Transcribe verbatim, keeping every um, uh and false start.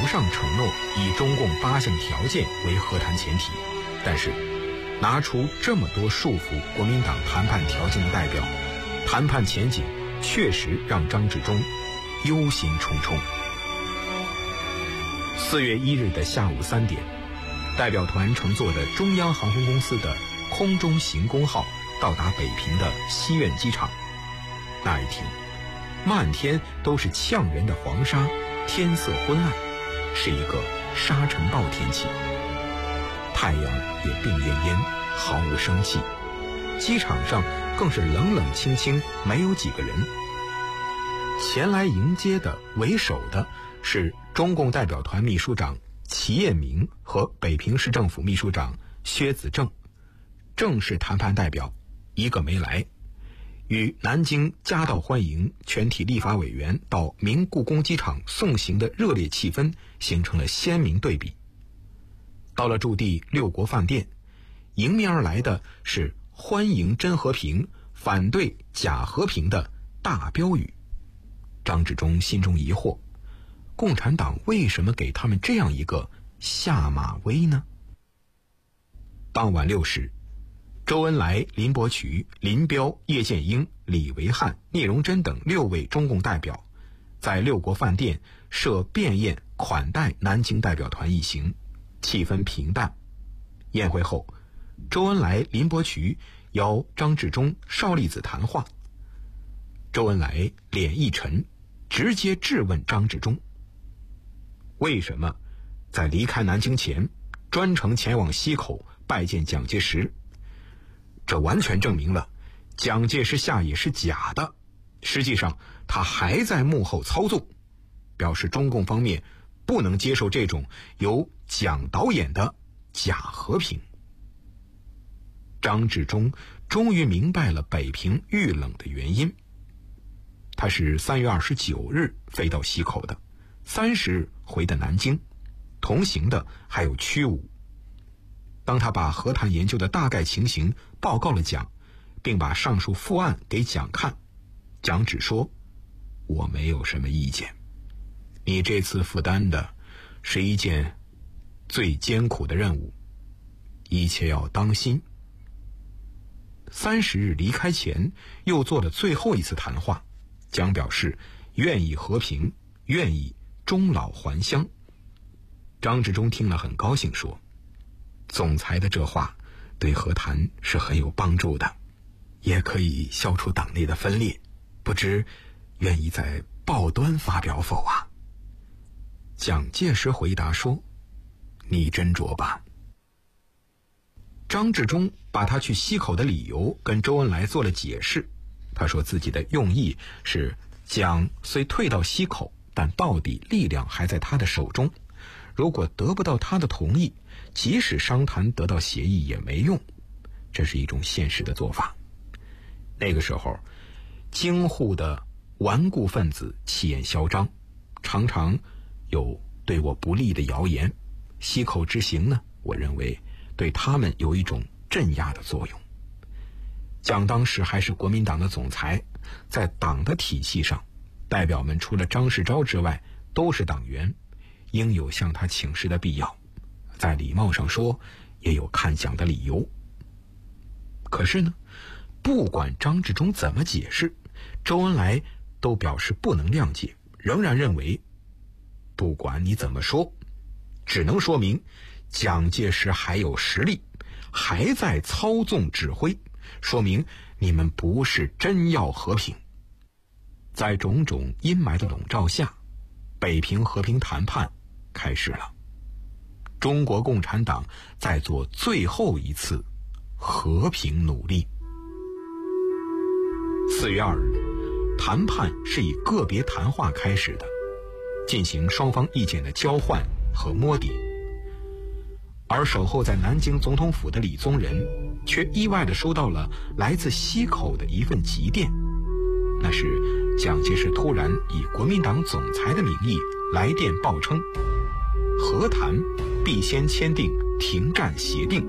上承诺以中共八项条件为和谈前提，但是拿出这么多束缚国民党谈判条件的代表，谈判前景确实让张治中忧心忡忡。四月一日的下午三点，代表团乘坐的中央航空公司的空中行宫号到达北平的西苑机场。那一天，漫天都是呛人的黄沙，天色昏暗，是一个沙尘暴天气。太阳也病恹恹，毫无生气，机场上更是冷冷清清，没有几个人。前来迎接的为首的是中共代表团秘书长齐彦明和北平市政府秘书长薛子正，正式谈判代表一个没来，与南京夹道欢迎全体立法委员到明故宫机场送行的热烈气氛形成了鲜明对比。到了驻地六国饭店，迎面而来的是欢迎真和平，反对假和平的大标语。张治中心中疑惑，共产党为什么给他们这样一个下马威呢？当晚六时，周恩来、林伯渠、林彪、叶剑英、李维汉、聂荣臻等六位中共代表在六国饭店设便宴款待南京代表团一行，气氛平淡。宴会后，周恩来、林伯渠邀张治中、邵力子谈话。周恩来脸一沉，直接质问张治中，为什么在离开南京前专程前往西口拜见蒋介石？这完全证明了蒋介石下野是假的，实际上他还在幕后操纵，表示中共方面不能接受这种由蒋导演的假和平。张治中终于明白了北平遇冷的原因。他是三月二十九日飞到西口的，三十日回的南京，同行的还有屈武。当他把和谈研究的大概情形报告了蒋，并把上述复案给蒋看，蒋只说，我没有什么意见，你这次负担的是一件最艰苦的任务，一切要当心。三十日离开前又做了最后一次谈话，蒋表示愿意和平，愿意终老还乡。张治中听了很高兴，说，总裁的这话对和谈是很有帮助的，也可以消除党内的分裂，不知愿意在报端发表否啊？蒋介石回答说，你斟酌吧。张治中把他去西口的理由跟周恩来做了解释，他说自己的用意是蒋虽退到西口，但到底力量还在他的手中，如果得不到他的同意，即使商谈得到协议也没用，这是一种现实的做法。那个时候京沪的顽固分子气焰嚣张，常常有对我不利的谣言，西口之行呢，我认为对他们有一种镇压的作用。蒋当时还是国民党的总裁，在党的体系上，代表们除了张世钊之外都是党员，应有向他请示的必要，在礼貌上说也有看蒋的理由。可是呢，不管张治中怎么解释，周恩来都表示不能谅解，仍然认为不管你怎么说，只能说明蒋介石还有实力，还在操纵指挥，说明你们不是真要和平。在种种阴霾的笼罩下，北平和平谈判开始了。中国共产党在做最后一次和平努力。四月二日，谈判是以个别谈话开始的，进行双方意见的交换和摸底。而守候在南京总统府的李宗仁却意外地收到了来自西口的一份急电，那是蒋介石突然以国民党总裁的名义来电报称，和谈必先签订停战协定，